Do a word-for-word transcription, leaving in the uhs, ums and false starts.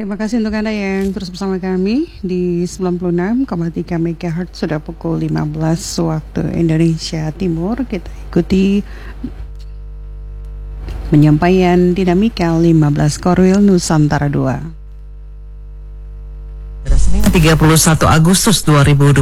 Terima kasih untuk Anda yang terus bersama kami di sembilan puluh enam koma tiga megahertz. Sudah pukul lima belas waktu Indonesia Timur. Kita ikuti penyampaian dinamika lima belas Korwil Nusantara dua. Senin tiga puluh satu Agustus dua ribu dua puluh